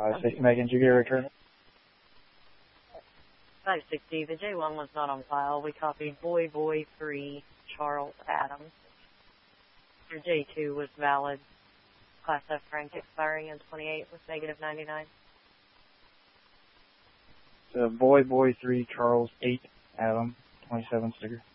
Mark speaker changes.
Speaker 1: Megan, did you get a return?
Speaker 2: 560. The J1 was not on file. We copied Boy 3, Charles Adams. Your J2 was valid. Class F rank expiring in 28 with negative 99.
Speaker 1: Boy 3, Charles 8, Adam, 27 sticker.